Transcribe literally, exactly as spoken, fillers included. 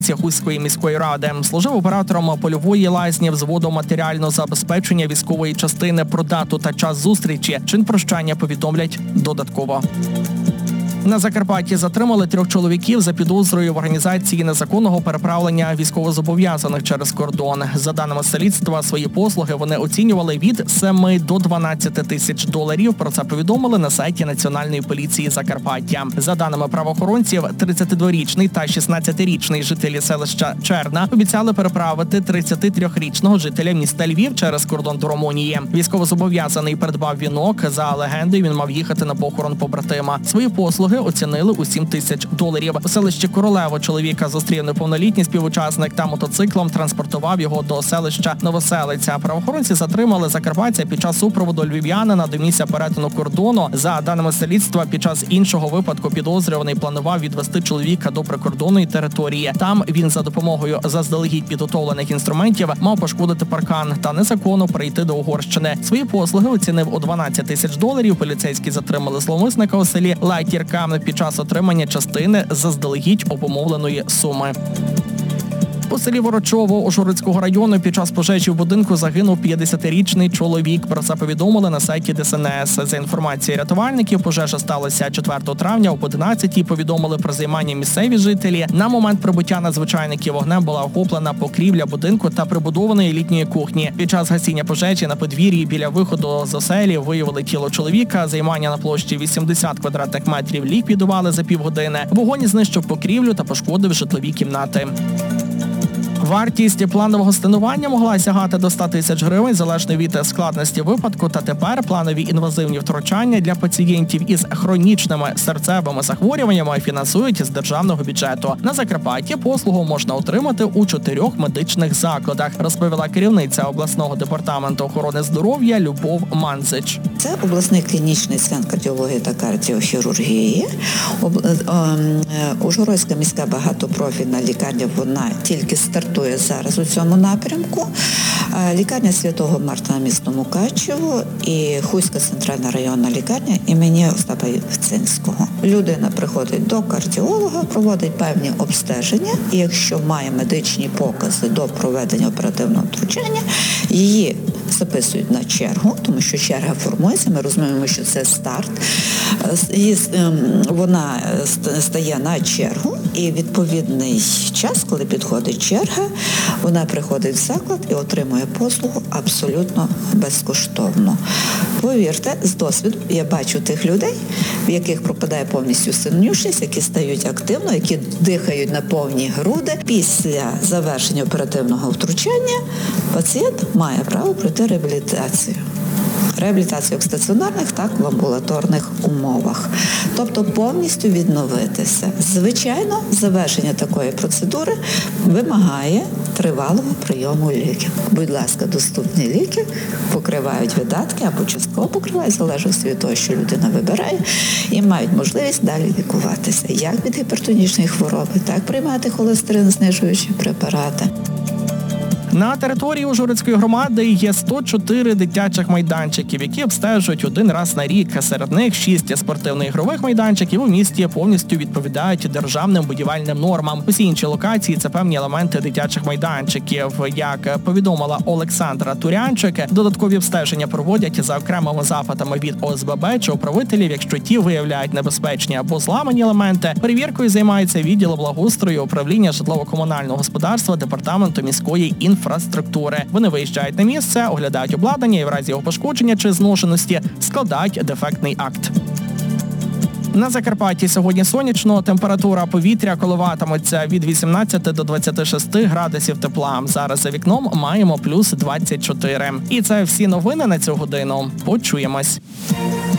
Хуської міської ради. Служив оператором польової лазні взводу матеріального забезпечення військової частини. Про дату та час зустрічі, чин прощання повідомлять додатково. На Закарпатті затримали трьох чоловіків за підозрою в організації незаконного переправлення військовозобов'язаних через кордон. За даними слідства, свої послуги вони оцінювали від семи до дванадцяти тисяч доларів. Про це повідомили на сайті Національної поліції Закарпаття. За даними правоохоронців, тридцятидворічний та шістнадцятирічний жителі селища Черна обіцяли переправити тридцятитрирічного жителя міста Львів через кордон до Румунії. Військовозобов'язаний придбав вінок. За легендою, він мав їхати на похорон побратима. Свої послуги оцінили у сім тисяч доларів. У селищі Королево чоловіка зустрів неповнолітній співучасник та мотоциклом транспортував його до селища Новоселиця. Правоохоронці затримали закарпатця під час супроводу львів'янина до місця перетину кордону. За даними слідства, під час іншого випадку підозрюваний планував відвести чоловіка до прикордонної території. Там він за допомогою заздалегідь підготовлених інструментів мав пошкодити паркан та незаконно перейти до Угорщини. Свої послуги оцінив у дванадцять тисяч доларів. Поліцейські затримали зловмисника у селі Лайтірка під час отримання частини заздалегідь обумовленої суми. У селі Ворочово Ужгородського району під час пожежі в будинку загинув п'ятдесятирічний чоловік. Про це повідомили на сайті Де Ес Ен Ес. За інформацією рятувальників, пожежа сталася четвертого травня об одинадцятій. Повідомили про займання місцеві жителі. На момент прибуття надзвичайників вогнем була охоплена покрівля будинку та прибудованої літньої кухні. Під час гасіння пожежі на подвір'ї біля виходу з оселі виявили тіло чоловіка. Займання на площі вісімдесят квадратних метрів ліквідували за півгодини. Вогонь знищив покрівлю та пошкодив житлові кімнати. Вартість планового стенування могла сягати до ста тисяч гривень, залежно від складності випадку, та тепер планові інвазивні втручання для пацієнтів із хронічними серцевими захворюваннями фінансують з державного бюджету. На Закарпатті послугу можна отримати у чотирьох медичних закладах, розповіла керівниця обласного департаменту охорони здоров'я Любов Манзич. Це обласний клінічний центр кардіології та кардіохірургії. Ужгородська міська багатопрофільна лікарня, вона тільки стартує зараз у цьому напрямку. Лікарня Святого Марта на місто Мукачево і Хуська центральна районна лікарня імені Остапа Євцинського. Людина приходить до кардіолога, проводить певні обстеження, і якщо має медичні покази до проведення оперативного втручання, її записують на чергу, тому що черга формується, ми розуміємо, що це старт. Вона стає на чергу, і відповідний час, коли підходить черга, вона приходить в заклад і отримує послугу абсолютно безкоштовно. Повірте, з досвіду я бачу тих людей, в яких пропадає повністю синюшність, які стають активно, які дихають на повні груди. Після завершення оперативного втручання пацієнт має право пройти реабілітацію. Реабілітацію як в стаціонарних, так і в амбулаторних умовах. Тобто повністю відновитися. Звичайно, завершення такої процедури вимагає тривалого прийому ліків. Будь ласка, доступні ліки покривають видатки або частково покривають, залежно від того, що людина вибирає, і мають можливість далі лікуватися. Як від гіпертонічної хвороби, так приймати холестерин-знижуючі препарати. На території Ужгородської громади є сто чотири дитячих майданчиків, які обстежують один раз на рік. Серед них шість спортивно-ігрових майданчиків у місті повністю відповідають державним будівельним нормам. Усі інші локації – це певні елементи дитячих майданчиків. Як повідомила Олександра Турянчик, додаткові обстеження проводять за окремими запитами від О С Б Б чи управителів, якщо ті виявляють небезпечні або зламані елементи. Перевіркою займається відділ благоустрою управління житлово-комунального господарства департаменту міської інфраструктури. інфраструктури. Вони виїжджають на місце, оглядають обладнання і в разі його пошкодження чи зношеності складають дефектний акт. На Закарпатті сьогодні сонячно, температура повітря коливатиметься від вісімнадцяти до двадцяти шести градусів тепла. Зараз за вікном маємо плюс двадцять чотири. І це всі новини на цю годину. Почуємось.